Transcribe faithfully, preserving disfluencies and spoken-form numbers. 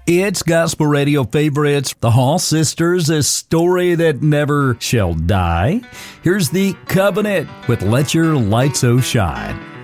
It's Gospel Radio Favorites, the Hall Sisters, a story that never shall die. Here's the Covenant with Let Your Light So Shine.